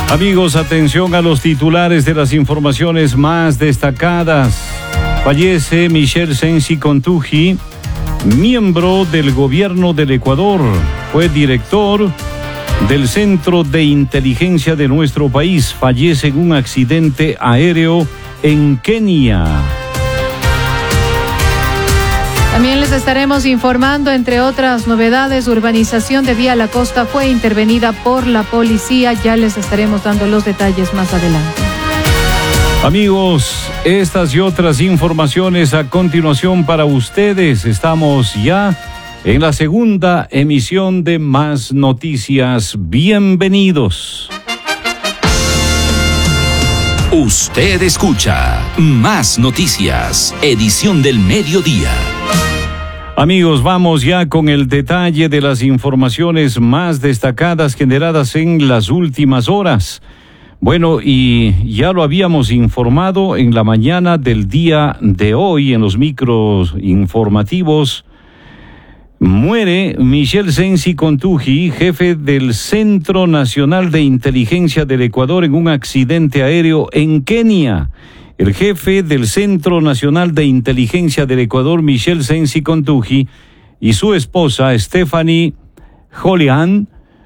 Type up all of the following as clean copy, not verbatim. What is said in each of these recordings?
Amigos, atención a los titulares de las informaciones más destacadas. Fallece Michel Sensi Contuji, miembro del gobierno del Ecuador. Fue director del Centro de Inteligencia de nuestro país. Fallece en un accidente aéreo en Kenia. También les estaremos informando, entre otras novedades, urbanización de Vía La Costa fue intervenida por la policía. Ya les estaremos dando los detalles más adelante. Amigos, estas y otras informaciones a continuación para ustedes. Estamos ya en la segunda emisión de Más Noticias. Bienvenidos. Usted escucha Más Noticias, edición del mediodía. Amigos, vamos ya con el detalle de las informaciones más destacadas generadas en las últimas horas. Bueno, y ya lo habíamos informado en la mañana del día de hoy en los micros informativos. Muere Michel Sensi Contuji, jefe del Centro Nacional de Inteligencia del Ecuador, en un accidente aéreo en Kenia. El jefe del Centro Nacional de Inteligencia del Ecuador, Michel Sensi Contuji, y su esposa, Stephanie Jolian,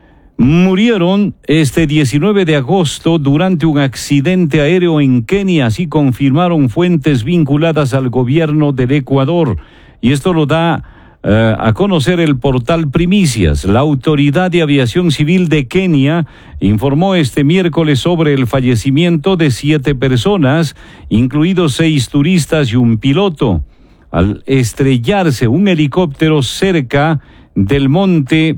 murieron este 19 de agosto durante un accidente aéreo en Kenia, así confirmaron fuentes vinculadas al gobierno del Ecuador. Y esto lo da a conocer el portal Primicias. La Autoridad de Aviación Civil de Kenia informó este miércoles sobre el fallecimiento de 7 personas, incluidos 6 turistas y un piloto, al estrellarse un helicóptero cerca del monte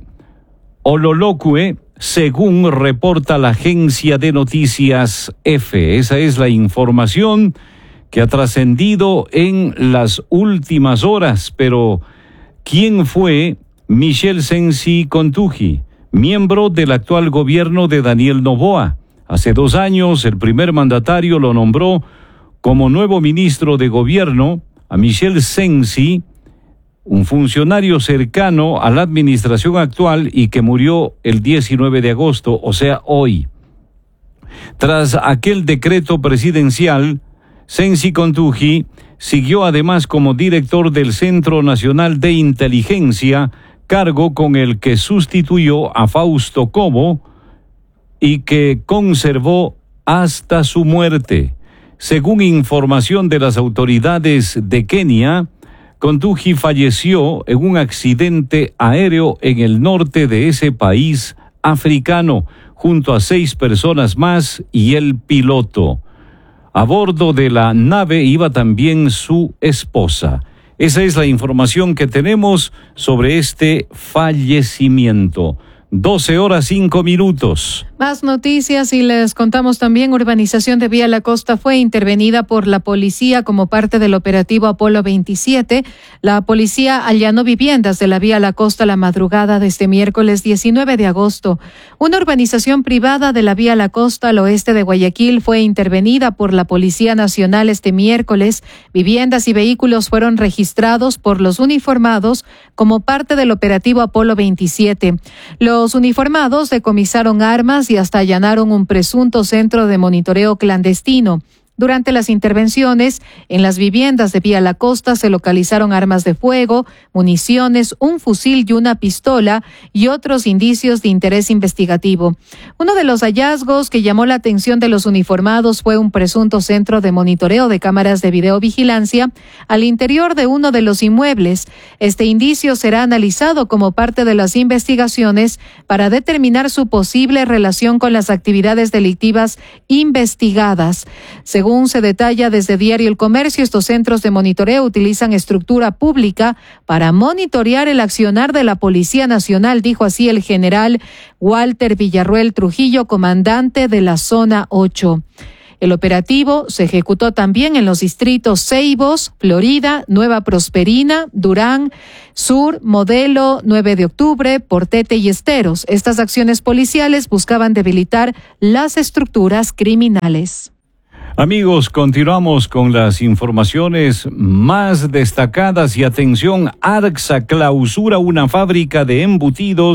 Ololokue, según reporta la agencia de noticias EFE. Esa es la información que ha trascendido en las últimas horas, pero ¿quién fue Michel Sensi Contuji? Miembro del actual gobierno de Daniel Noboa. Hace 2 años, el primer mandatario lo nombró como nuevo ministro de gobierno a Michel Sensi, un funcionario cercano a la administración actual y que murió el 19 de agosto, o sea, hoy. Tras aquel decreto presidencial, Sensi Contuji siguió además como director del Centro Nacional de Inteligencia, cargo con el que sustituyó a Fausto Cobo y que conservó hasta su muerte. Según información de las autoridades de Kenia, Contuji falleció en un accidente aéreo en el norte de ese país africano, junto a 6 personas más y el piloto. A bordo de la nave iba también su esposa. Esa es la información que tenemos sobre este fallecimiento. 12:05. Más noticias y les contamos también, urbanización de Vía La Costa fue intervenida por la policía como parte del operativo Apolo 27. La policía allanó viviendas de la Vía La Costa la madrugada de este miércoles 19 de agosto. Una urbanización privada de la Vía La Costa al oeste de Guayaquil fue intervenida por la Policía Nacional este miércoles. Viviendas y vehículos fueron registrados por los uniformados como parte del operativo Apolo 27. Los uniformados decomisaron armas y hasta allanaron un presunto centro de monitoreo clandestino. Durante las intervenciones en las viviendas de Vía La Costa se localizaron armas de fuego, municiones, un fusil y una pistola y otros indicios de interés investigativo. Uno de los hallazgos que llamó la atención de los uniformados fue un presunto centro de monitoreo de cámaras de videovigilancia al interior de uno de los inmuebles. Este indicio será analizado como parte de las investigaciones para determinar su posible relación con las actividades delictivas investigadas. Según se detalla desde Diario El Comercio, estos centros de monitoreo utilizan estructura pública para monitorear el accionar de la Policía Nacional, dijo así el general Walter Villarruel Trujillo, comandante de la Zona 8. El operativo se ejecutó también en los distritos Ceibos, Florida, Nueva Prosperina, Durán, Sur, Modelo, 9 de octubre, Portete y Esteros. Estas acciones policiales buscaban debilitar las estructuras criminales. Amigos, continuamos con las informaciones más destacadas y atención, Arxa clausura una fábrica de embutidos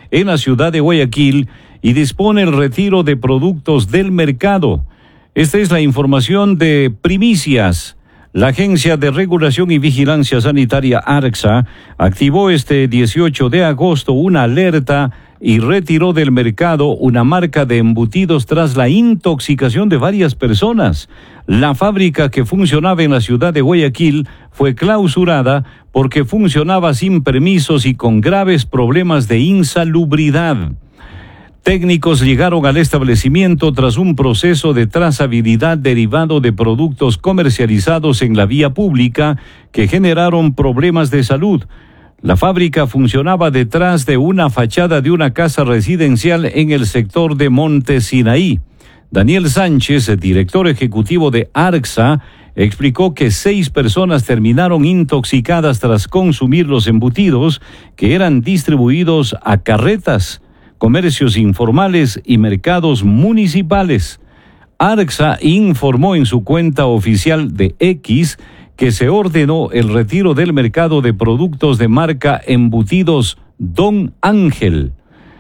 en la ciudad de Guayaquil y dispone el retiro de productos del mercado. Esta es la información de Primicias. La Agencia de Regulación y Vigilancia Sanitaria ARCSA activó este 18 de agosto una alerta y retiró del mercado una marca de embutidos tras la intoxicación de varias personas. La fábrica, que funcionaba en la ciudad de Guayaquil, fue clausurada porque funcionaba sin permisos y con graves problemas de insalubridad. Técnicos llegaron al establecimiento tras un proceso de trazabilidad derivado de productos comercializados en la vía pública que generaron problemas de salud. La fábrica funcionaba detrás de una fachada de una casa residencial en el sector de Monte Sinaí. Daniel Sánchez, el director ejecutivo de ARCSA, explicó que 6 personas terminaron intoxicadas tras consumir los embutidos que eran distribuidos a carretas, comercios informales y mercados municipales. ARCSA informó en su cuenta oficial de X que se ordenó el retiro del mercado de productos de marca Embutidos Don Ángel.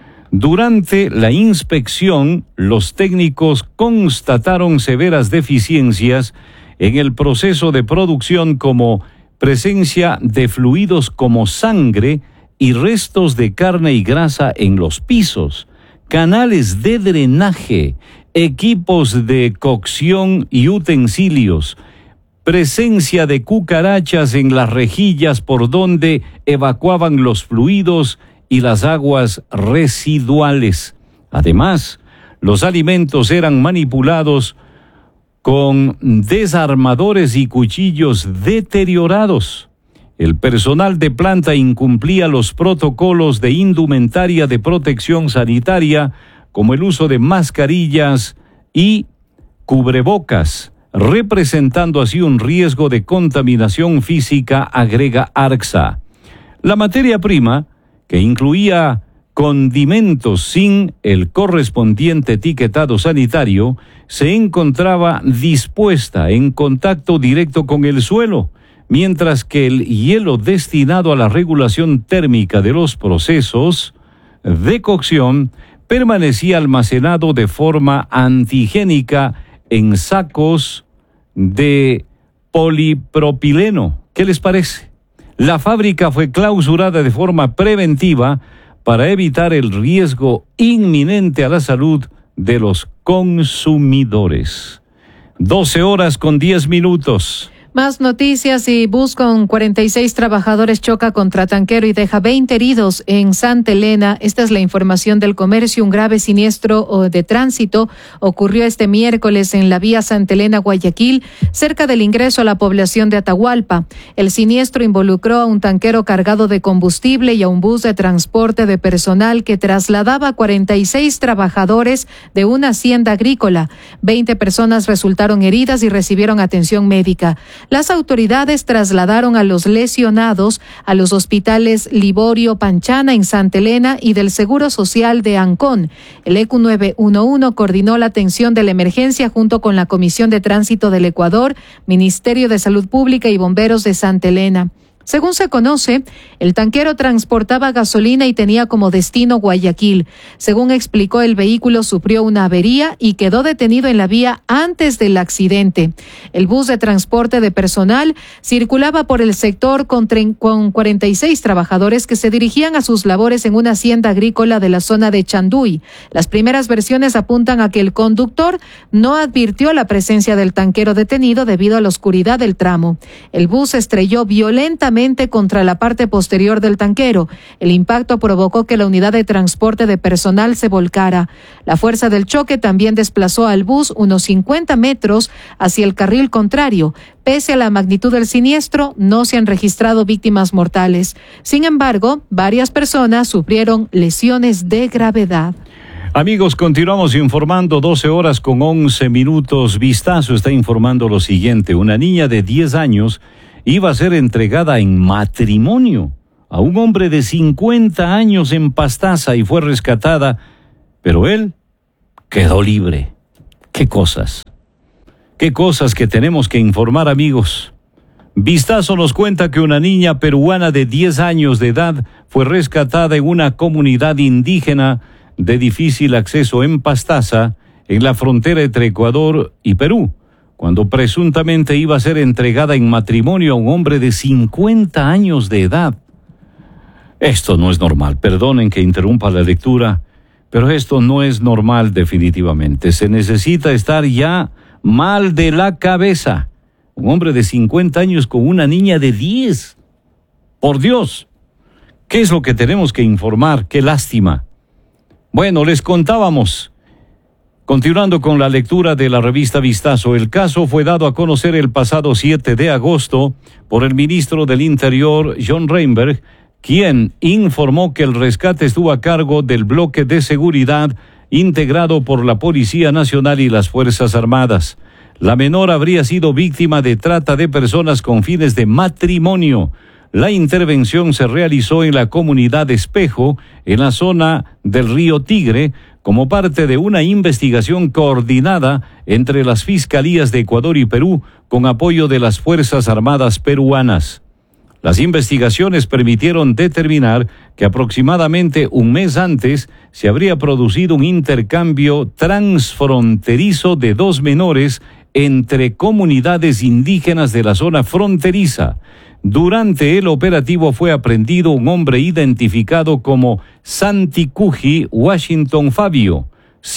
Durante la inspección, los técnicos constataron severas deficiencias en el proceso de producción, como presencia de fluidos como sangre y restos de carne y grasa en los pisos, canales de drenaje, equipos de cocción y utensilios, presencia de cucarachas en las rejillas por donde evacuaban los fluidos y las aguas residuales. Además, los alimentos eran manipulados con desarmadores y cuchillos deteriorados. El personal de planta incumplía los protocolos de indumentaria de protección sanitaria, como el uso de mascarillas y cubrebocas, representando así un riesgo de contaminación física, agrega ARCSA. La materia prima, que incluía condimentos sin el correspondiente etiquetado sanitario, se encontraba dispuesta en contacto directo con el suelo, mientras que el hielo destinado a la regulación térmica de los procesos de cocción permanecía almacenado de forma antihigiénica en sacos de polipropileno. ¿Qué les parece? La fábrica fue clausurada de forma preventiva para evitar el riesgo inminente a la salud de los consumidores. 12:10. Más noticias. Y bus con 46 trabajadores choca contra tanquero y deja 20 heridos en Santa Elena. Esta es la información del Comercio. Un grave siniestro de tránsito ocurrió este miércoles en la vía Santa Elena-Guayaquil, cerca del ingreso a la población de Atahualpa. El siniestro involucró a un tanquero cargado de combustible y a un bus de transporte de personal que trasladaba 46 trabajadores de una hacienda agrícola. 20 personas resultaron heridas y recibieron atención médica. Las autoridades trasladaron a los lesionados a los hospitales Liborio Panchana en Santa Elena y del Seguro Social de Ancón. El ECU 911 coordinó la atención de la emergencia junto con la Comisión de Tránsito del Ecuador, Ministerio de Salud Pública y Bomberos de Santa Elena. Según se conoce, el tanquero transportaba gasolina y tenía como destino Guayaquil. Según explicó, el vehículo sufrió una avería y quedó detenido en la vía antes del accidente. El bus de transporte de personal circulaba por el sector con 46 trabajadores que se dirigían a sus labores en una hacienda agrícola de la zona de Chanduy. Las primeras versiones apuntan a que el conductor no advirtió la presencia del tanquero detenido debido a la oscuridad del tramo. El bus se estrelló violentamente contra la parte posterior del tanquero. El impacto provocó que la unidad de transporte de personal se volcara. La fuerza del choque también desplazó al bus unos 50 metros hacia el carril contrario. Pese a la magnitud del siniestro, no se han registrado víctimas mortales. Sin embargo, varias personas sufrieron lesiones de gravedad. Amigos, continuamos informando. 12:11. Vistazo está informando lo siguiente. Una niña de 10 años iba a ser entregada en matrimonio a un hombre de 50 años en Pastaza y fue rescatada, pero él quedó libre. ¿Qué cosas? ¿Qué cosas que tenemos que informar, amigos? Vistazo nos cuenta que una niña peruana de 10 años de edad fue rescatada en una comunidad indígena de difícil acceso en Pastaza, en la frontera entre Ecuador y Perú, cuando presuntamente iba a ser entregada en matrimonio a un hombre de 50 años de edad. Esto no es normal, perdonen que interrumpa la lectura, pero esto no es normal definitivamente. Se necesita estar ya mal de la cabeza. Un hombre de 50 años con una niña de 10. Por Dios, ¿qué es lo que tenemos que informar? ¡Qué lástima! Bueno, les contábamos. Continuando con la lectura de la revista Vistazo, el caso fue dado a conocer el pasado 7 de agosto por el ministro del Interior, John Reinberg, quien informó que el rescate estuvo a cargo del bloque de seguridad integrado por la Policía Nacional y las Fuerzas Armadas. La menor habría sido víctima de trata de personas con fines de matrimonio. La intervención se realizó en la comunidad Espejo, en la zona del río Tigre, como parte de una investigación coordinada entre las fiscalías de Ecuador y Perú, con apoyo de las Fuerzas Armadas peruanas. Las investigaciones permitieron determinar que aproximadamente un mes antes se habría producido un intercambio transfronterizo de 2 menores entre comunidades indígenas de la zona fronteriza. Durante el operativo fue aprehendido un hombre identificado como Santicuji Washington Fabio,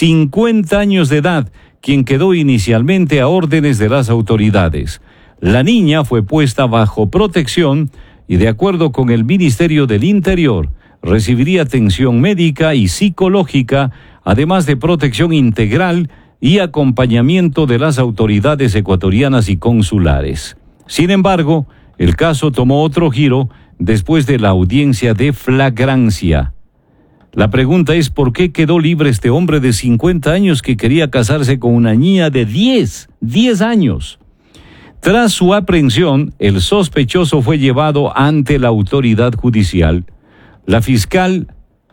50 años de edad, quien quedó inicialmente a órdenes de las autoridades. La niña fue puesta bajo protección y, de acuerdo con el Ministerio del Interior, recibiría atención médica y psicológica, además de protección integral y acompañamiento de las autoridades ecuatorianas y consulares. Sin embargo, el caso tomó otro giro después de la audiencia de flagrancia. La pregunta es: ¿por qué quedó libre este hombre de 50 años que quería casarse con una niña de 10 años? Tras su aprehensión, el sospechoso fue llevado ante la autoridad judicial. La fiscal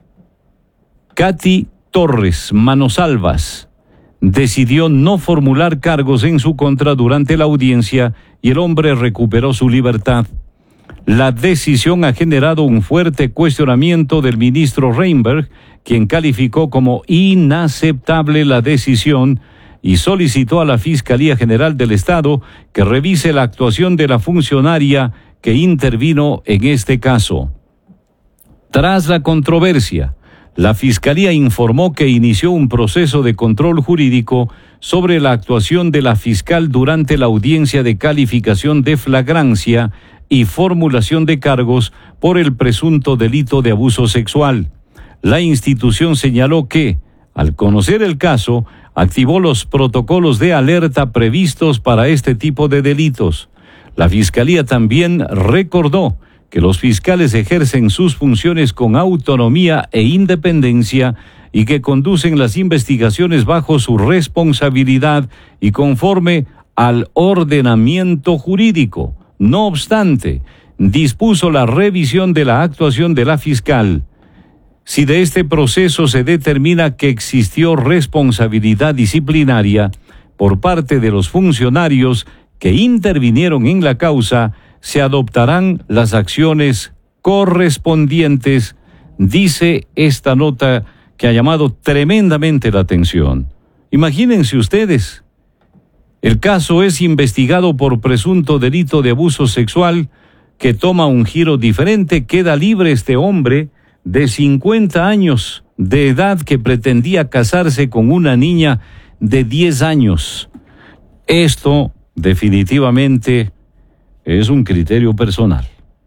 Katy Torres Manosalvas decidió no formular cargos en su contra durante la audiencia y el hombre recuperó su libertad. La decisión ha generado un fuerte cuestionamiento del ministro Reinberg, quien calificó como inaceptable la decisión y solicitó a la Fiscalía General del Estado que revise la actuación de la funcionaria que intervino en este caso. Tras la controversia, la Fiscalía informó que inició un proceso de control jurídico sobre la actuación de la fiscal durante la audiencia de calificación de flagrancia y formulación de cargos por el presunto delito de abuso sexual. La institución señaló que, al conocer el caso, activó los protocolos de alerta previstos para este tipo de delitos. La Fiscalía también recordó que los fiscales ejercen sus funciones con autonomía e independencia y que conducen las investigaciones bajo su responsabilidad y conforme al ordenamiento jurídico. No obstante, dispuso la revisión de la actuación de la fiscal. Si de este proceso se determina que existió responsabilidad disciplinaria por parte de los funcionarios que intervinieron en la causa, se adoptarán las acciones correspondientes, dice esta nota que ha llamado tremendamente la atención. Imagínense ustedes, el caso es investigado por presunto delito de abuso sexual que toma un giro diferente. Queda libre este hombre de 50 años de edad que pretendía casarse con una niña de 10 años. Esto definitivamente es un criterio personal.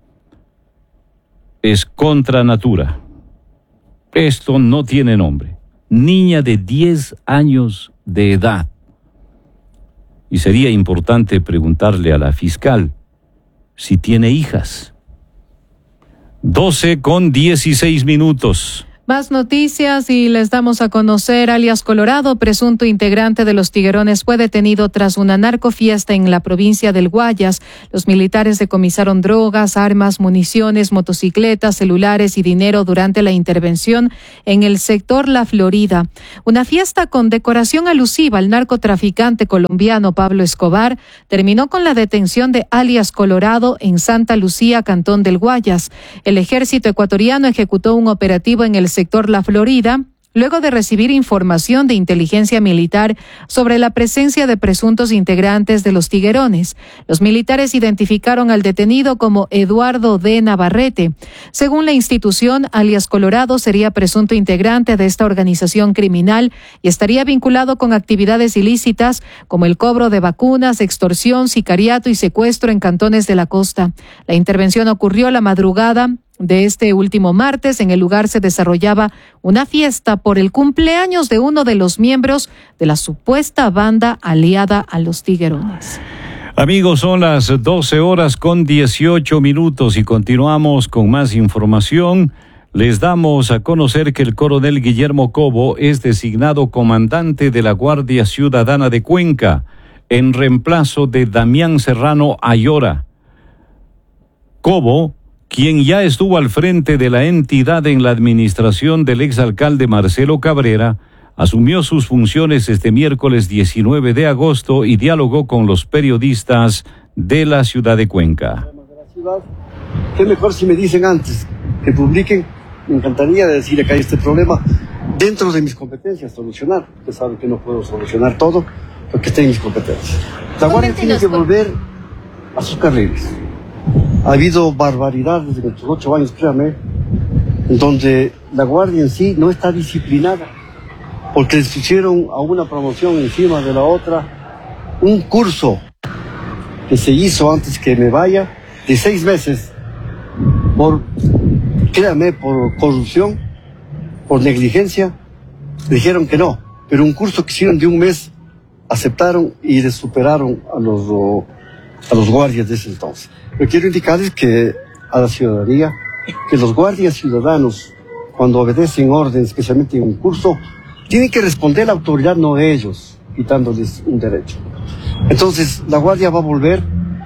Es contra natura. Esto no tiene nombre. Niña de 10 años de edad. Y sería importante preguntarle a la fiscal si tiene hijas. 12:16. Más noticias y les damos a conocer: alias Colorado, presunto integrante de los Tiguerones, fue detenido tras una narcofiesta en la provincia del Guayas. Los militares decomisaron drogas, armas, municiones, motocicletas, celulares y dinero durante la intervención en el sector La Florida. Una fiesta con decoración alusiva al narcotraficante colombiano Pablo Escobar terminó con la detención de alias Colorado en Santa Lucía, Cantón del Guayas. El ejército ecuatoriano ejecutó un operativo en el sector La Florida, luego de recibir información de inteligencia militar sobre la presencia de presuntos integrantes de los Tiguerones. Los militares identificaron al detenido como Eduardo D. Navarrete. Según la institución, alias Colorado sería presunto integrante de esta organización criminal y estaría vinculado con actividades ilícitas como el cobro de vacunas, extorsión, sicariato y secuestro en cantones de la costa. La intervención ocurrió la madrugada de este último martes. En el lugar se desarrollaba una fiesta por el cumpleaños de uno de los miembros de la supuesta banda aliada a los Tiguerones. Amigos, son las 12:18 y continuamos con más información. Les damos a conocer que el coronel Guillermo Cobo es designado comandante de la Guardia Ciudadana de Cuenca, en reemplazo de Damián Serrano Ayora. Cobo, quien ya estuvo al frente de la entidad en la administración del exalcalde Marcelo Cabrera, asumió sus funciones este miércoles 19 de agosto y dialogó con los periodistas de la ciudad de Cuenca. Qué mejor si me dicen antes que publiquen. Me encantaría decirle que hay este problema dentro de mis competencias, solucionar. Usted sabe que no puedo solucionar todo porque está en mis competencias. La Guardia tiene que volver a sus carriles. Ha habido barbaridades en estos 8 años, créame, donde la Guardia en sí no está disciplinada, porque les pusieron a una promoción encima de la otra, un curso que se hizo antes que me vaya, de 6 meses, créame, por corrupción, por negligencia, dijeron que no, pero un curso que hicieron de 1 mes, aceptaron y les superaron a los guardias de ese entonces. Pero quiero indicarles que a la ciudadanía, que los guardias ciudadanos, cuando obedecen orden, especialmente en un curso, tienen que responder a la autoridad, no ellos, quitándoles un derecho. Entonces, la Guardia va a volver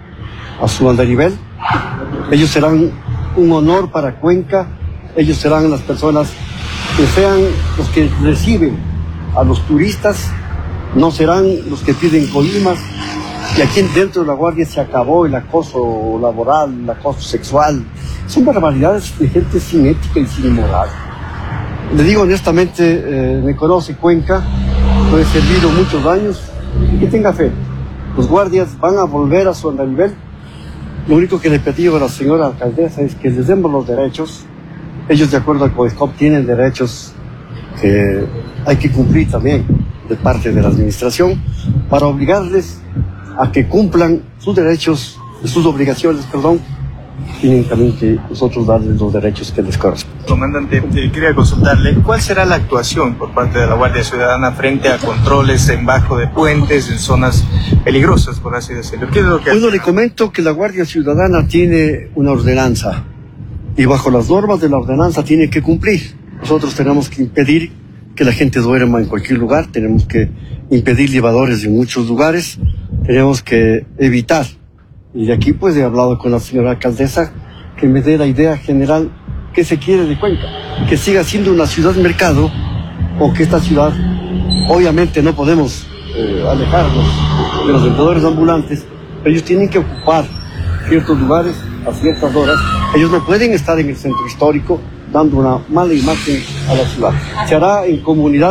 a su andarivel. Ellos serán un honor para Cuenca. Ellos serán las personas que sean los que reciben a los turistas, no serán los que piden coimas. Y aquí dentro de la Guardia se acabó el acoso laboral, el acoso sexual. Son barbaridades de gente sin ética y sin moral. Le digo honestamente, me conoce Cuenca, lo he servido muchos años, y que tenga fe. Los guardias van a volver a su andarivel. Lo único que le pedí a la señora alcaldesa es que les demos los derechos. Ellos, de acuerdo al COESCOP, tienen derechos que hay que cumplir también de parte de la administración para obligarles a que cumplan sus derechos, sus obligaciones, tienen también que nosotros darles los derechos que les corresponden. Comandante, quería consultarle, ¿cuál será la actuación por parte de la Guardia Ciudadana frente a controles en bajo de puentes, en zonas peligrosas, por así decirlo? ¿Qué es lo que Bueno, le comento que la Guardia Ciudadana tiene una ordenanza y bajo las normas de la ordenanza tiene que cumplir. Nosotros tenemos que impedir que la gente duerma en cualquier lugar, tenemos que impedir llevadores en muchos lugares, tenemos que evitar. Y de aquí pues he hablado con la señora alcaldesa que me dé la idea general que se quiere de Cuenca, que siga siendo una ciudad mercado, o que esta ciudad, obviamente no podemos alejarnos de los vendedores ambulantes, pero ellos tienen que ocupar ciertos lugares a ciertas horas. Ellos no pueden estar en el centro histórico dando una mala imagen a la ciudad. Se hará en comunidad,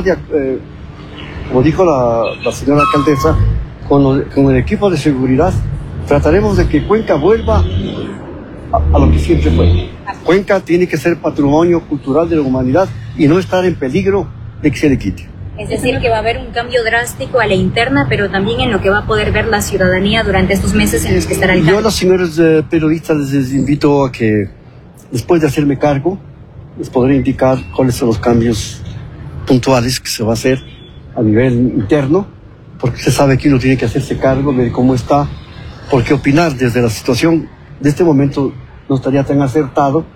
como dijo la señora alcaldesa, con el equipo de seguridad. Trataremos de que Cuenca vuelva a lo que siempre fue. Cuenca tiene que ser patrimonio cultural de la humanidad y no estar en peligro de que se le quite. Es decir, que va a haber un cambio drástico a la interna, pero también en lo que va a poder ver la ciudadanía durante estos meses en los que estará el cambio. Yo a los señores periodistas les invito a que, después de hacerme cargo, les podré indicar cuáles son los cambios puntuales que se va a hacer a nivel interno, porque se sabe que uno tiene que hacerse cargo de cómo está, porque opinar desde la situación de este momento no estaría tan acertado,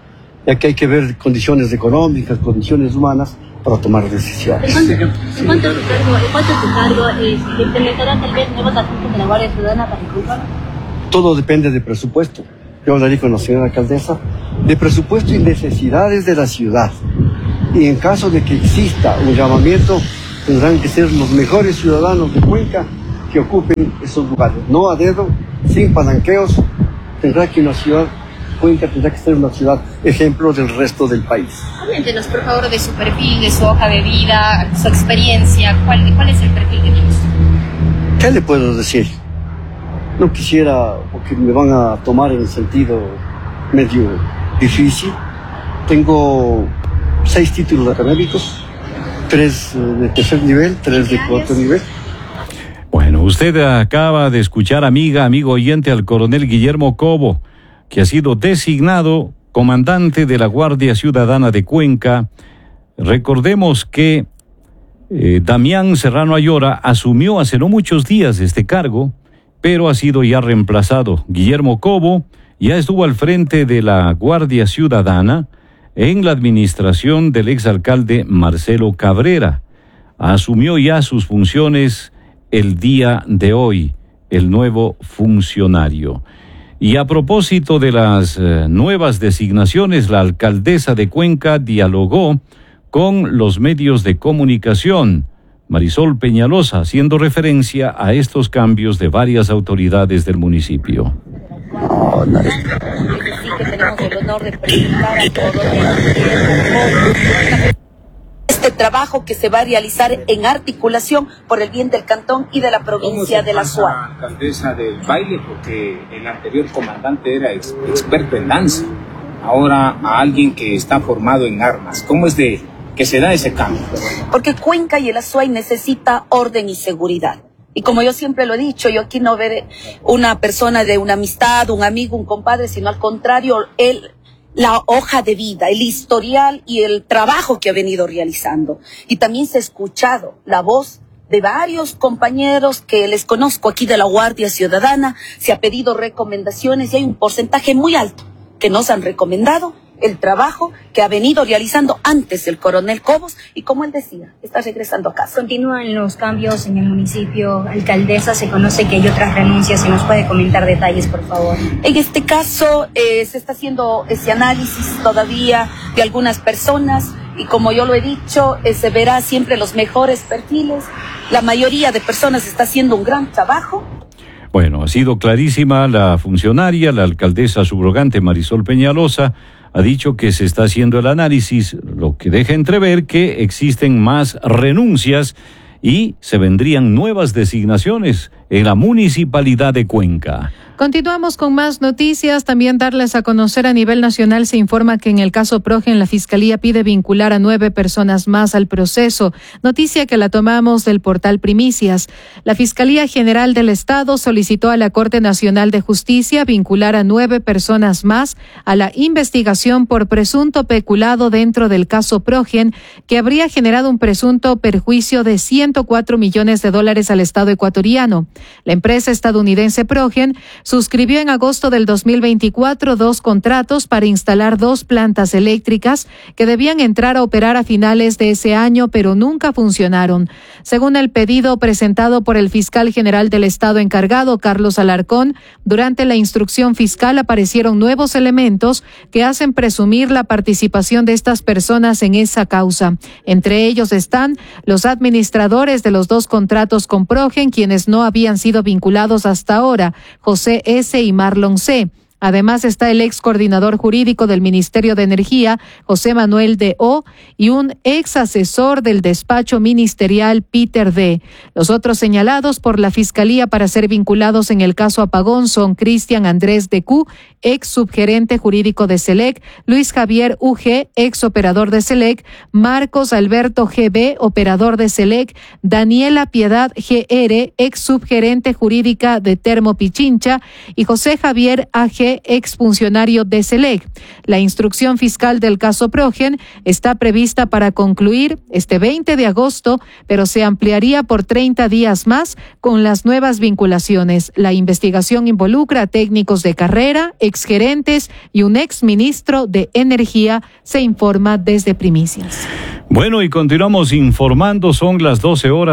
ya que hay que ver condiciones económicas, condiciones humanas para tomar decisiones. ¿Cuánto es tu cargo? ¿Se implementarán tal vez nuevos asuntos de la Guardia Ciudadana para incluirlo? Todo depende de presupuesto. Yo hablaré con la señora alcaldesa de presupuesto y necesidades de la ciudad. Y en caso de que exista un llamamiento, tendrán que ser los mejores ciudadanos de Cuenca que ocupen esos lugares. No a dedo, sin palanqueos. Tendrá que una ciudad, Cuenca tendrá que ser una ciudad ejemplo del resto del país. Coméntenos, por favor, de su perfil, de su hoja de vida, su experiencia. ¿Cuál es el perfil que tiene usted? ¿Qué le puedo decir? No quisiera, porque me van a tomar en el sentido medio difícil. Tengo 6 títulos académicos, 3 de tercer nivel, 3 de cuarto nivel. Bueno, usted acaba de escuchar, amigo oyente, al coronel Guillermo Cobo, que ha sido designado comandante de la Guardia Ciudadana de Cuenca. Recordemos que Damián Serrano Ayora asumió hace no muchos días este cargo, pero ha sido ya reemplazado. Guillermo Cobo ya estuvo al frente de la Guardia Ciudadana en la administración del exalcalde Marcelo Cabrera. Asumió ya sus funciones el día de hoy, el nuevo funcionario. Y a propósito de las nuevas designaciones, la alcaldesa de Cuenca dialogó con los medios de comunicación, Marisol Peñalosa, haciendo referencia a estos cambios de varias autoridades del municipio. Tenemos el honor de presentar a todos este trabajo que se va a realizar en articulación por el bien del cantón y de la provincia de la Suárez. Alcaldesa del baile, porque el anterior comandante era experto en danza, ahora a alguien que está formado en armas. ¿Cómo es de que se da ese cambio? Porque Cuenca y el Azuay necesita orden y seguridad. Y como yo siempre lo he dicho, yo aquí no veré una persona de una amistad, un amigo, un compadre, sino al contrario, la hoja de vida, el historial y el trabajo que ha venido realizando. Y también se ha escuchado la voz de varios compañeros que les conozco aquí de la Guardia Ciudadana, se ha pedido recomendaciones y hay un porcentaje muy alto que nos han recomendado el trabajo que ha venido realizando antes el coronel Cobos y, como él decía, está regresando a casa. Continúan los cambios en el municipio. Alcaldesa, se conoce que hay otras renuncias. ¿Se nos puede comentar detalles, por favor? En este caso se está haciendo ese análisis todavía de algunas personas y, como yo lo he dicho, se verá siempre los mejores perfiles. La mayoría de personas está haciendo un gran trabajo. Bueno, ha sido clarísima la funcionaria, la alcaldesa subrogante Marisol Peñalosa. Ha dicho que se está haciendo el análisis, lo que deja entrever que existen más renuncias y se vendrían nuevas designaciones en la municipalidad de Cuenca. Continuamos con más noticias. También darles a conocer a nivel nacional se informa que en el caso Progen la Fiscalía pide vincular a 9 personas más al proceso. Noticia que la tomamos del portal Primicias. La Fiscalía General del Estado solicitó a la Corte Nacional de Justicia vincular a 9 personas más a la investigación por presunto peculado dentro del caso Progen, que habría generado un presunto perjuicio de $104 millones al Estado ecuatoriano. La empresa estadounidense Progen suscribió en agosto del 2024 2 contratos para instalar 2 plantas eléctricas que debían entrar a operar a finales de ese año, pero nunca funcionaron. Según el pedido presentado por el fiscal general del Estado encargado, Carlos Alarcón, durante la instrucción fiscal aparecieron nuevos elementos que hacen presumir la participación de estas personas en esa causa. Entre ellos están los administradores de los 2 contratos con Progen, quienes no habían sido vinculados hasta ahora, José S. y Marlon C. Además está el ex coordinador jurídico del Ministerio de Energía, José Manuel D. O., y un ex asesor del despacho ministerial, Peter D. Los otros señalados por la Fiscalía para ser vinculados en el caso Apagón son Cristian Andrés de Q., ex subgerente jurídico de SELEC, Luis Javier UG, ex operador de SELEC, Marcos Alberto GB, operador de SELEC, Daniela Piedad GR, ex subgerente jurídica de Termo Pichincha, y José Javier AG, de exfuncionario de SELEC. La instrucción fiscal del caso Progen está prevista para concluir este 20 de agosto, pero se ampliaría por 30 días más con las nuevas vinculaciones. La investigación involucra a técnicos de carrera, exgerentes y un exministro de Energía, se informa desde Primicias. Bueno, y continuamos informando, son las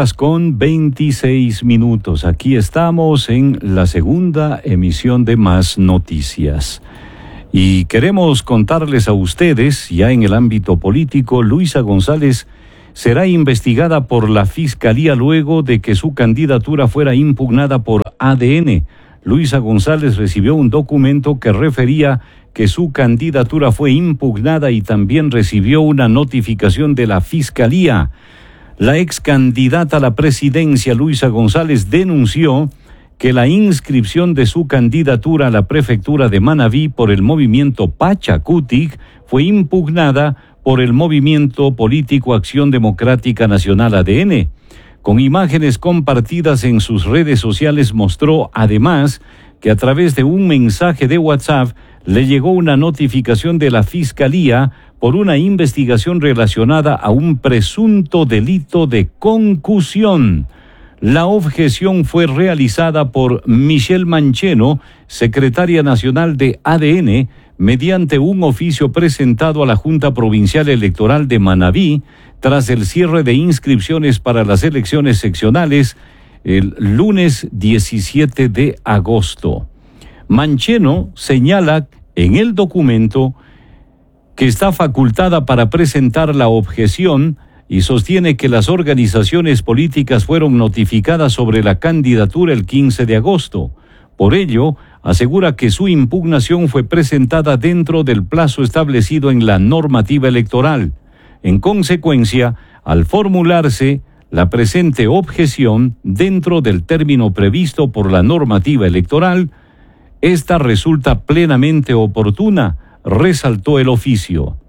12:26. Aquí estamos en la segunda emisión de Más Noticias. Y queremos contarles a ustedes, ya en el ámbito político, Luisa González será investigada por la Fiscalía luego de que su candidatura fuera impugnada por ADN. Luisa González recibió un documento que refería que su candidatura fue impugnada y también recibió una notificación de la Fiscalía. La ex candidata a la presidencia, Luisa González, denunció que la inscripción de su candidatura a la prefectura de Manabí por el movimiento Pachacutic fue impugnada por el movimiento político Acción Democrática Nacional ADN. Con imágenes compartidas en sus redes sociales mostró además que a través de un mensaje de WhatsApp le llegó una notificación de la Fiscalía por una investigación relacionada a un presunto delito de concusión. La objeción fue realizada por Michelle Mancheno, secretaria nacional de ADN, mediante un oficio presentado a la Junta Provincial Electoral de Manabí tras el cierre de inscripciones para las elecciones seccionales el lunes 17 de agosto. Mancheno señala en el documento que está facultada para presentar la objeción y sostiene que las organizaciones políticas fueron notificadas sobre la candidatura el 15 de agosto. Por ello, asegura que su impugnación fue presentada dentro del plazo establecido en la normativa electoral. En consecuencia, al formularse la presente objeción dentro del término previsto por la normativa electoral, esta resulta plenamente oportuna, resaltó el oficio.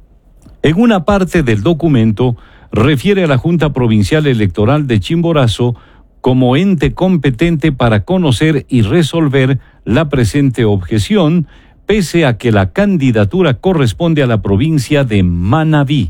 En una parte del documento refiere a la Junta Provincial Electoral de Chimborazo como ente competente para conocer y resolver la presente objeción, pese a que la candidatura corresponde a la provincia de Manabí.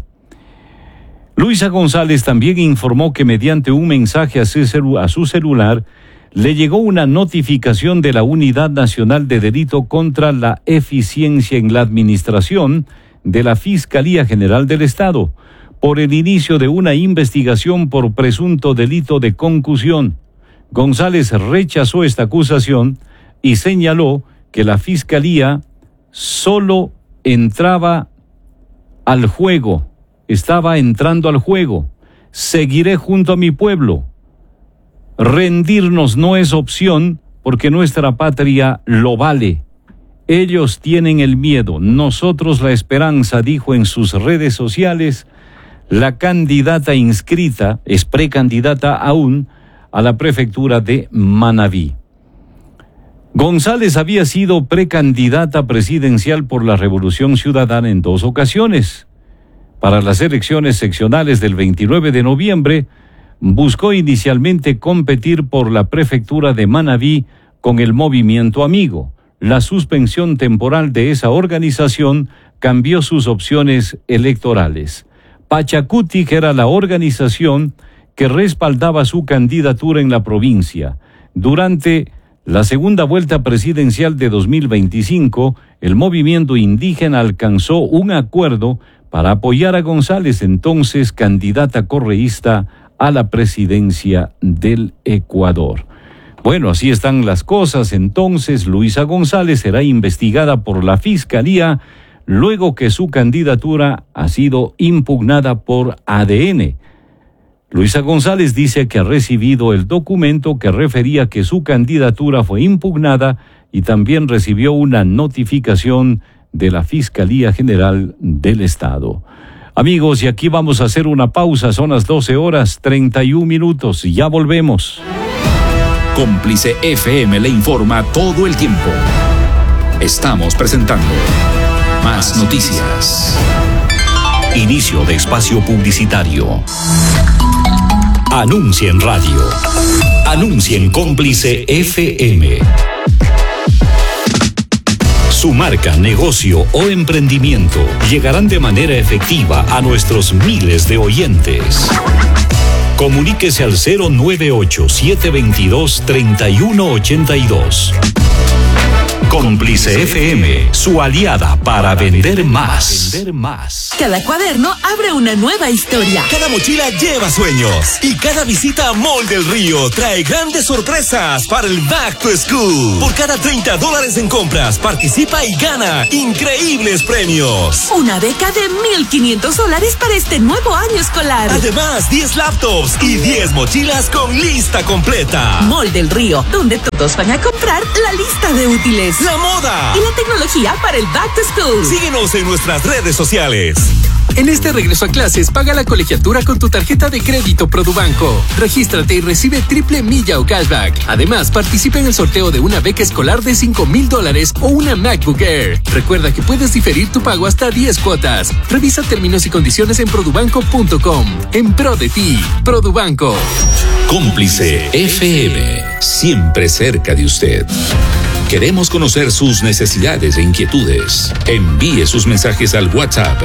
Luisa González también informó que mediante un mensaje a su celular le llegó una notificación de la Unidad Nacional de Delito contra la Eficiencia en la Administración de la Fiscalía General del Estado por el inicio de una investigación por presunto delito de concusión. González rechazó esta acusación y señaló que la Fiscalía solo estaba entrando al juego. Seguiré junto a mi pueblo. Rendirnos no es opción porque nuestra patria lo vale. Ellos tienen el miedo, nosotros la esperanza, dijo en sus redes sociales la candidata inscrita, es precandidata aún, a la prefectura de Manabí. González había sido precandidata presidencial por la Revolución Ciudadana en 2 ocasiones. Para las elecciones seccionales del 29 de noviembre, buscó inicialmente competir por la prefectura de Manabí con el Movimiento Amigo. La suspensión temporal de esa organización cambió sus opciones electorales. Pachacutic era la organización que respaldaba su candidatura en la provincia. Durante la segunda vuelta presidencial de 2025, el movimiento indígena alcanzó un acuerdo para apoyar a González, entonces candidata correísta a la presidencia del Ecuador. Bueno, así están las cosas. Entonces, Luisa González será investigada por la Fiscalía luego que su candidatura ha sido impugnada por ADN. Luisa González dice que ha recibido el documento que refería que su candidatura fue impugnada y también recibió una notificación de la Fiscalía General del Estado. Amigos, y aquí vamos a hacer una pausa, son las 12:31, y ya volvemos. Cómplice FM le informa todo el tiempo. Estamos presentando Más Noticias. Inicio de espacio publicitario. Anuncia en radio. Anuncia en Cómplice FM. Su marca, negocio o emprendimiento llegarán de manera efectiva a nuestros miles de oyentes. Comuníquese al 098-722-3182. Cómplice FM, su aliada para vender más. Cada cuaderno abre una nueva historia. Cada mochila lleva sueños. Y cada visita a Mall del Río trae grandes sorpresas para el Back to School. Por cada $30 en compras, participa y gana increíbles premios. Una beca de $1,500 para este nuevo año escolar. Además, 10 laptops y 10 mochilas con lista completa. Mall del Río, donde todos van a comprar la lista de útiles, la moda y la tecnología para el Back to School. Síguenos en nuestras redes sociales. En este regreso a clases, paga la colegiatura con tu tarjeta de crédito Produbanco. Regístrate y recibe triple milla o cashback. Además, participa en el sorteo de una beca escolar de $5,000 o una MacBook Air. Recuerda que puedes diferir tu pago hasta 10 cuotas. Revisa términos y condiciones en produbanco.com. En pro de ti, Produbanco. Cómplice FM, siempre cerca de usted. Queremos conocer sus necesidades e inquietudes. Envíe sus mensajes al WhatsApp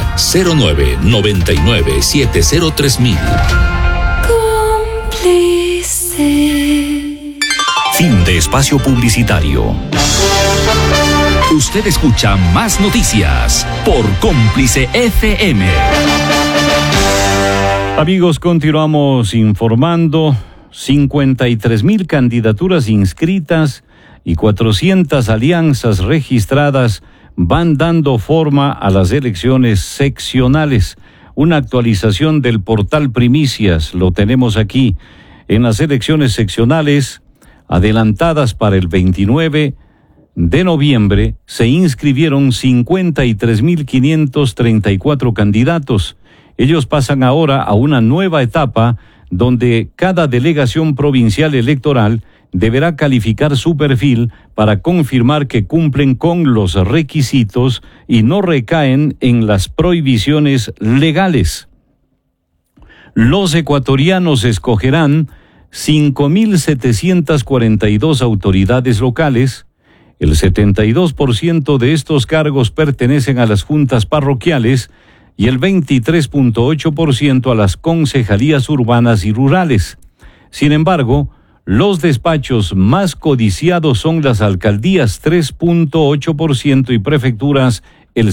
0999703000. Cómplice. Fin de espacio publicitario. Usted escucha Más Noticias por Cómplice FM. Amigos, continuamos informando. 53,000 candidaturas inscritas y 400 alianzas registradas van dando forma a las elecciones seccionales. Una actualización del portal Primicias, lo tenemos aquí. En las elecciones seccionales adelantadas para el 29 de noviembre se inscribieron 53,534 candidatos. Ellos pasan ahora a una nueva etapa donde cada delegación provincial electoral deberá calificar su perfil para confirmar que cumplen con los requisitos y no recaen en las prohibiciones legales. Los ecuatorianos escogerán 5,742 autoridades locales. El 72% de estos cargos pertenecen a las juntas parroquiales y el 23.8% a las concejalías urbanas y rurales. Sin embargo, los despachos más codiciados son las alcaldías 3.8% y prefecturas el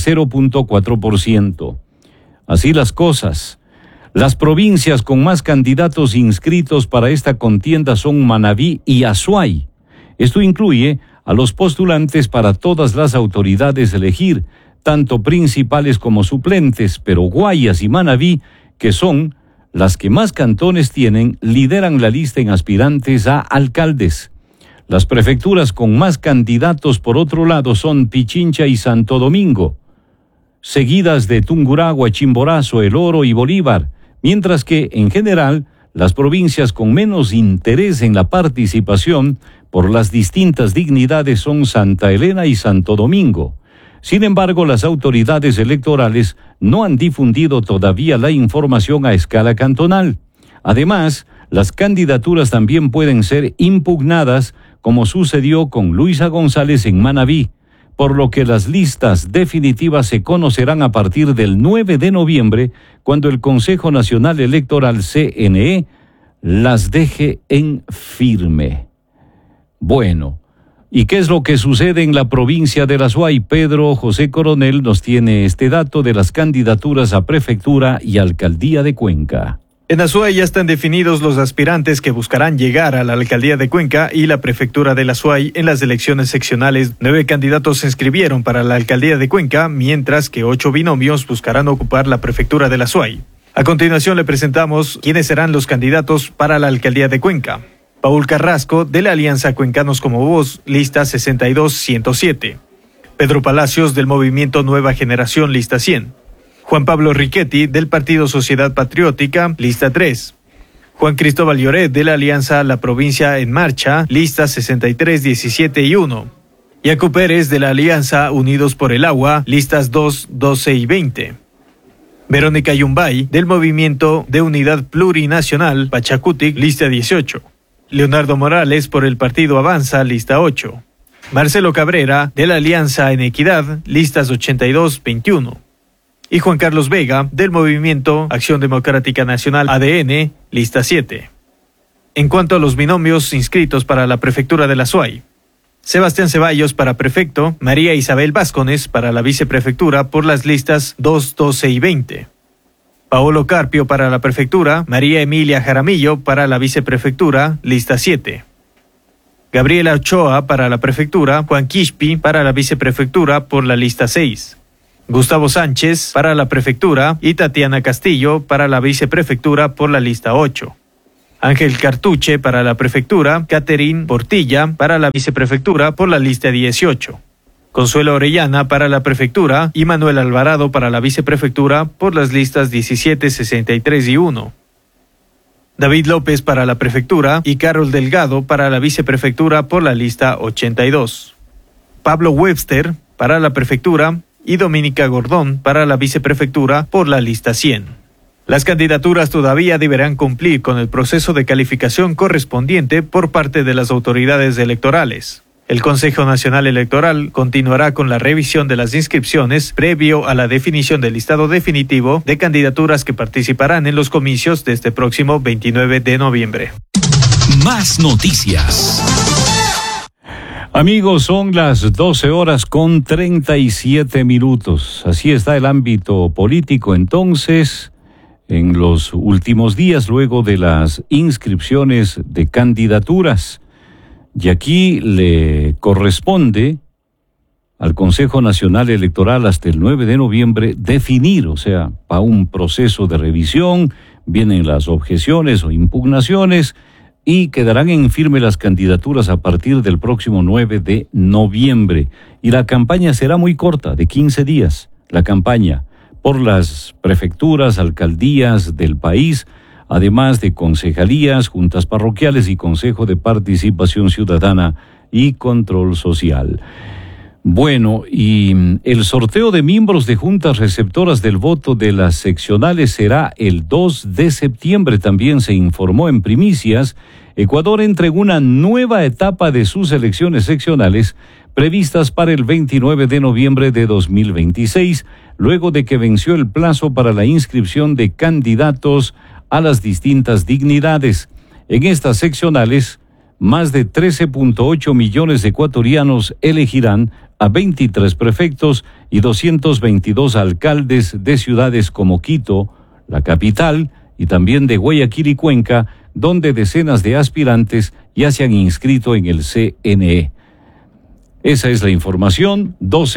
0.4%. Así las cosas. Las provincias con más candidatos inscritos para esta contienda son Manabí y Azuay. Esto incluye a los postulantes para todas las autoridades elegir, tanto principales como suplentes, pero Guayas y Manabí, que son las que más cantones tienen, lideran la lista en aspirantes a alcaldes. Las prefecturas con más candidatos, por otro lado, son Pichincha y Santo Domingo, seguidas de Tungurahua, Chimborazo, El Oro y Bolívar, mientras que, en general, las provincias con menos interés en la participación por las distintas dignidades son Santa Elena y Santo Domingo. Sin embargo, las autoridades electorales no han difundido todavía la información a escala cantonal. Además, las candidaturas también pueden ser impugnadas, como sucedió con Luisa González en Manabí, por lo que las listas definitivas se conocerán a partir del 9 de noviembre, cuando el Consejo Nacional Electoral CNE las deje en firme. Bueno, ¿y qué es lo que sucede en la provincia de Azuay? Pedro José Coronel nos tiene este dato de las candidaturas a prefectura y alcaldía de Cuenca. En Azuay ya están definidos los aspirantes que buscarán llegar a la alcaldía de Cuenca y la prefectura de Azuay en las elecciones seccionales. 9 candidatos se inscribieron para la alcaldía de Cuenca, mientras que 8 binomios buscarán ocupar la prefectura de Azuay. A continuación le presentamos quiénes serán los candidatos para la alcaldía de Cuenca. Paul Carrasco, de la Alianza Cuencanos como Voz, lista 62-107. Pedro Palacios, del Movimiento Nueva Generación, lista 100. Juan Pablo Riquetti, del Partido Sociedad Patriótica, lista 3. Juan Cristóbal Lloret, de la Alianza La Provincia en Marcha, lista 63-17 y 1. Yacu Pérez, de la Alianza Unidos por el Agua, listas 2, 12 y 20. Verónica Yumbay, del Movimiento de Unidad Plurinacional, Pachacutic, lista 18. Leonardo Morales, por el Partido Avanza, lista 8. Marcelo Cabrera, de la Alianza en Equidad, listas 82-21. Y Juan Carlos Vega, del Movimiento Acción Democrática Nacional ADN, lista 7. En cuanto a los binomios inscritos para la prefectura de la SUAY, Sebastián Ceballos para prefecto, María Isabel Vázquez para la viceprefectura por las listas 2, 12 y 20. Paolo Carpio para la prefectura, María Emilia Jaramillo para la viceprefectura, lista 7. Gabriela Ochoa para la prefectura, Juan Quispi para la viceprefectura por la lista 6. Gustavo Sánchez para la prefectura y Tatiana Castillo para la viceprefectura por la lista 8. Ángel Cartuche para la prefectura, Catherine Portilla para la viceprefectura por la lista 18. Consuelo Orellana para la prefectura y Manuel Alvarado para la viceprefectura por las listas 17, 63 y 1. David López para la prefectura y Carol Delgado para la viceprefectura por la lista 82. Pablo Webster para la prefectura y Dominica Gordón para la viceprefectura por la lista 100. Las candidaturas todavía deberán cumplir con el proceso de calificación correspondiente por parte de las autoridades electorales. El Consejo Nacional Electoral continuará con la revisión de las inscripciones previo a la definición del listado definitivo de candidaturas que participarán en los comicios de este próximo 29 de noviembre. Más noticias. Amigos, son las 12:37. Así está el ámbito político entonces en los últimos días luego de las inscripciones de candidaturas. Y aquí le corresponde al Consejo Nacional Electoral hasta el 9 de noviembre definir, o sea, para un proceso de revisión, vienen las objeciones o impugnaciones y quedarán en firme las candidaturas a partir del próximo 9 de noviembre. Y la campaña será muy corta, de 15 días, la campaña por las prefecturas, alcaldías del país, además de concejalías, juntas parroquiales y Consejo de Participación Ciudadana y Control Social. Bueno, y el sorteo de miembros de juntas receptoras del voto de las seccionales será el 2 de septiembre, también se informó en primicias. Ecuador entregó una nueva etapa de sus elecciones seccionales previstas para el 29 de noviembre de 2026, luego de que venció el plazo para la inscripción de candidatos a las distintas dignidades. En estas seccionales, más de 13.8 millones de ecuatorianos elegirán a 23 prefectos y 222 alcaldes de ciudades como Quito, la capital, y también de Guayaquil y Cuenca, donde decenas de aspirantes ya se han inscrito en el CNE. Esa es la información,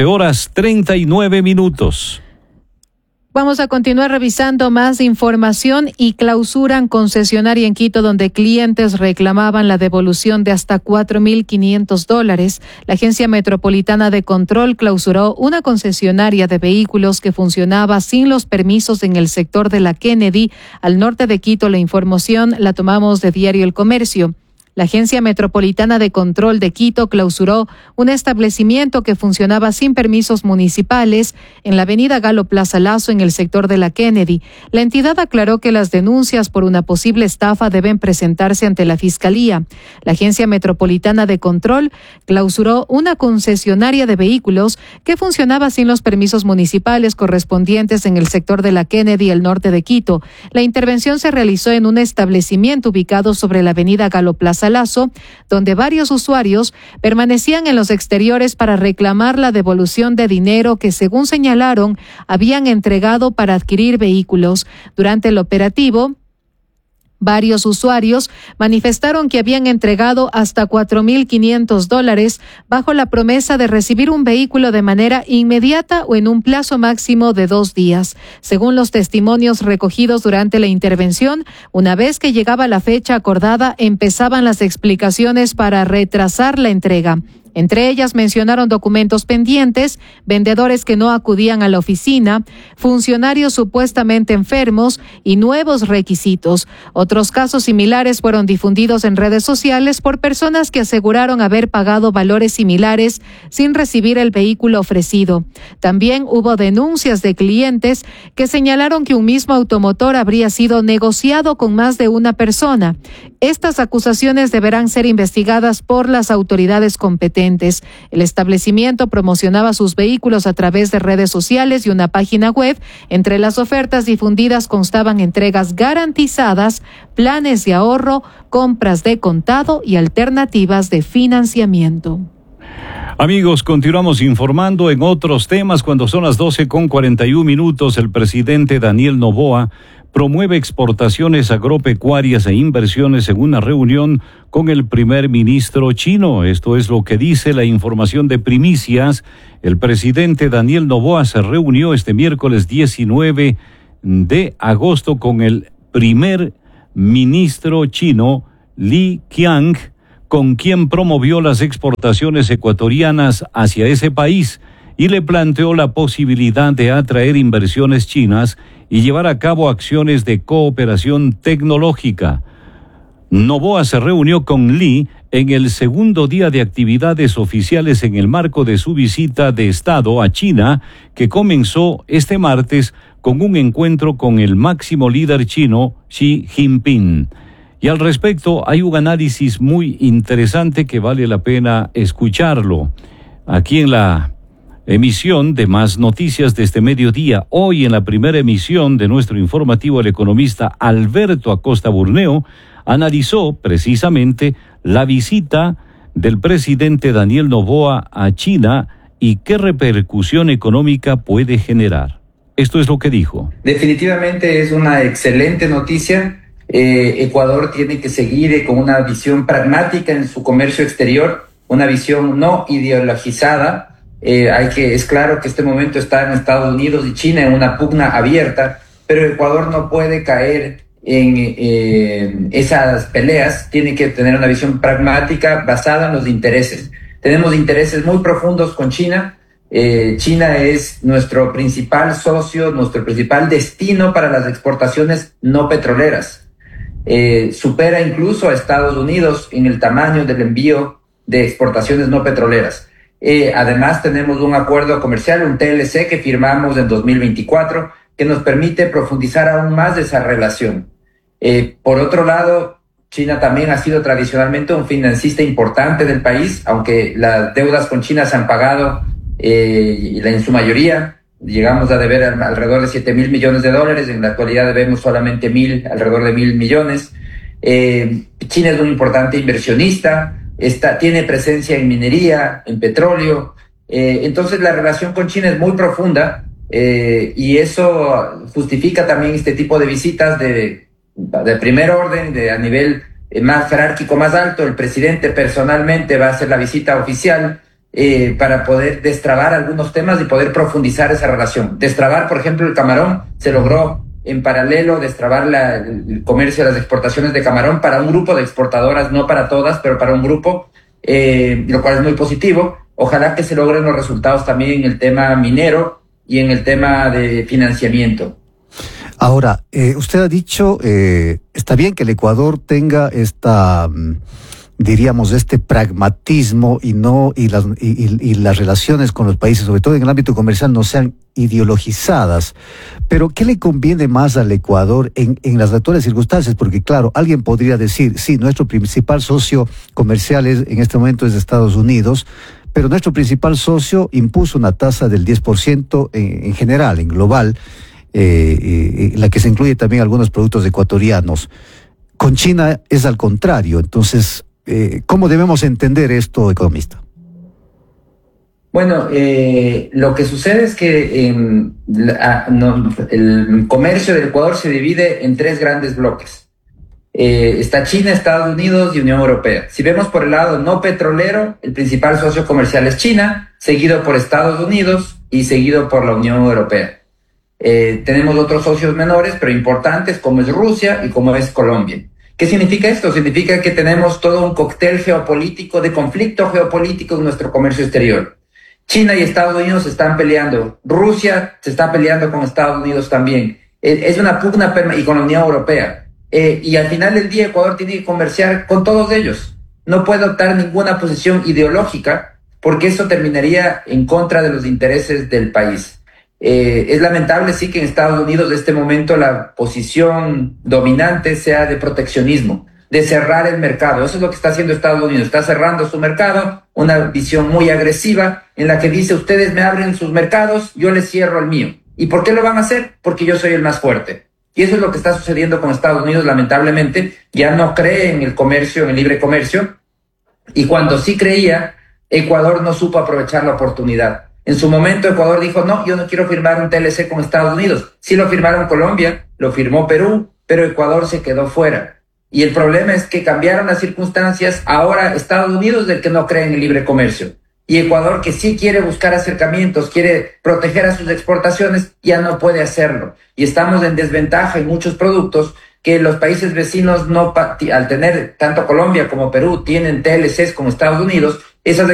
12:39. Vamos a continuar revisando más información. Y clausuran concesionaria en Quito donde clientes reclamaban la devolución de hasta $4,500. La Agencia Metropolitana de Control clausuró una concesionaria de vehículos que funcionaba sin los permisos en el sector de la Kennedy, al norte de Quito. La información la tomamos de Diario El Comercio. La Agencia Metropolitana de Control de Quito clausuró un establecimiento que funcionaba sin permisos municipales en la avenida Galo Plaza Lazo en el sector de la Kennedy. La entidad aclaró que las denuncias por una posible estafa deben presentarse ante la Fiscalía. La Agencia Metropolitana de Control clausuró una concesionaria de vehículos que funcionaba sin los permisos municipales correspondientes en el sector de la Kennedy, el norte de Quito. La intervención se realizó en un establecimiento ubicado sobre la avenida Galo Plaza Lazo, donde varios usuarios permanecían en los exteriores para reclamar la devolución de dinero que, según señalaron, habían entregado para adquirir vehículos. Durante el operativo, varios usuarios manifestaron que habían entregado hasta $4,500 bajo la promesa de recibir un vehículo de manera inmediata o en un plazo máximo de 2 días. Según los testimonios recogidos durante la intervención, una vez que llegaba la fecha acordada, empezaban las explicaciones para retrasar la entrega. Entre ellas mencionaron documentos pendientes, vendedores que no acudían a la oficina, funcionarios supuestamente enfermos y nuevos requisitos. Otros casos similares fueron difundidos en redes sociales por personas que aseguraron haber pagado valores similares sin recibir el vehículo ofrecido. También hubo denuncias de clientes que señalaron que un mismo automotor habría sido negociado con más de una persona. Estas acusaciones deberán ser investigadas por las autoridades competentes. competentes. El establecimiento promocionaba sus vehículos a través de redes sociales y una página web. Entre las ofertas difundidas constaban entregas garantizadas, planes de ahorro, compras de contado y alternativas de financiamiento. Amigos, continuamos informando en otros temas. Cuando son las 12:41, el presidente Daniel Noboa promueve exportaciones agropecuarias e inversiones en una reunión con el primer ministro chino. Esto es lo que dice la información de Primicias. El presidente Daniel Noboa se reunió este miércoles 19 de agosto con el primer ministro chino, Li Qiang, con quien promovió las exportaciones ecuatorianas hacia ese país y le planteó la posibilidad de atraer inversiones chinas y llevar a cabo acciones de cooperación tecnológica. Noboa se reunió con Li en el segundo día de actividades oficiales en el marco de su visita de Estado a China, que comenzó este martes con un encuentro con el máximo líder chino, Xi Jinping. Y al respecto hay un análisis muy interesante que vale la pena escucharlo. Aquí en la emisión de Más Noticias de este mediodía, hoy en la primera emisión de nuestro informativo, el economista Alberto Acosta Burneo analizó precisamente la visita del presidente Daniel Noboa a China y qué repercusión económica puede generar. Esto es lo que dijo. Definitivamente es una excelente noticia. Ecuador tiene que seguir con una visión pragmática en su comercio exterior, una visión no ideologizada. Es claro que este momento está en Estados Unidos y China en una pugna abierta, pero Ecuador no puede caer en esas peleas. Tiene que tener una visión pragmática basada en los intereses. Tenemos intereses muy profundos con China. China es nuestro principal socio, nuestro principal destino para las exportaciones no petroleras. Supera incluso a Estados Unidos en el tamaño del envío de exportaciones no petroleras. Además tenemos un acuerdo comercial, un TLC que firmamos en 2024, que nos permite profundizar aún más esa relación. Por otro lado, China también ha sido tradicionalmente un financista importante del país, aunque las deudas con China se han pagado en su mayoría. Llegamos a deber alrededor de $7,000 millones, en la actualidad debemos solamente alrededor de 1,000 millones. China es un importante inversionista, tiene presencia en minería, en petróleo, entonces la relación con China es muy profunda, y eso justifica también este tipo de visitas de primer orden, a nivel más jerárquico, más alto. El presidente personalmente va a hacer la visita oficial para poder destrabar algunos temas y poder profundizar esa relación. Destrabar, por ejemplo, el camarón. Se logró en paralelo destrabar el comercio, las exportaciones de camarón para un grupo de exportadoras, no para todas, pero para un grupo, lo cual es muy positivo. Ojalá que se logren los resultados también en el tema minero y en el tema de financiamiento. Ahora, usted ha dicho, está bien que el Ecuador tenga esta, diríamos, este pragmatismo y las relaciones con los países, sobre todo en el ámbito comercial, no sean ideologizadas. Pero ¿qué le conviene más al Ecuador en las actuales circunstancias? Porque claro, alguien podría decir, sí, nuestro principal socio comercial en este momento es Estados Unidos, pero nuestro principal socio impuso una tasa del 10% en general, en global, la que se incluye también algunos productos ecuatorianos. Con China es al contrario. Entonces, ¿cómo debemos entender esto, economista? Bueno, lo que sucede es que el comercio del Ecuador se divide en 3 grandes bloques. Está China, Estados Unidos y Unión Europea. Si vemos por el lado no petrolero, el principal socio comercial es China, seguido por Estados Unidos y seguido por la Unión Europea. Tenemos otros socios menores, pero importantes, como es Rusia y como es Colombia. ¿Qué significa esto? Significa que tenemos todo un cóctel geopolítico, de conflicto geopolítico en nuestro comercio exterior. China y Estados Unidos se están peleando. Rusia se está peleando con Estados Unidos también. Es una pugna y con la Unión Europea. Y al final del día Ecuador tiene que comerciar con todos ellos. No puede adoptar ninguna posición ideológica, porque eso terminaría en contra de los intereses del país. Es lamentable, sí, que en Estados Unidos de este momento la posición dominante sea de proteccionismo. de cerrar el mercado. Eso es lo que está haciendo Estados Unidos. Está cerrando su mercado, una visión muy agresiva en la que dice, ustedes me abren sus mercados, yo les cierro el mío. ¿Y por qué lo van a hacer? Porque yo soy el más fuerte. Y eso es lo que está sucediendo con Estados Unidos, lamentablemente. Ya no cree en el comercio, en el libre comercio. Y cuando sí creía, Ecuador no supo aprovechar la oportunidad. En su momento Ecuador dijo, no, yo no quiero firmar un TLC con Estados Unidos. Sí lo firmaron Colombia, lo firmó Perú, pero Ecuador se quedó fuera. Y el problema es que cambiaron las circunstancias. Ahora Estados Unidos es el que no cree en el libre comercio. Y Ecuador, que sí quiere buscar acercamientos, quiere proteger a sus exportaciones, ya no puede hacerlo. Y estamos en desventaja en muchos productos que los países vecinos, no, al tener tanto Colombia como Perú, tienen TLCs con Estados Unidos, esas